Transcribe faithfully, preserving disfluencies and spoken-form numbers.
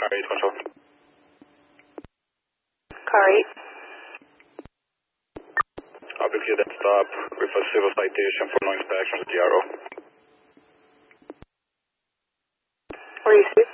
Car eight control. Car eight. I'll be clear that stop with a civil citation for no inspection at G R O. Where are you, Steve?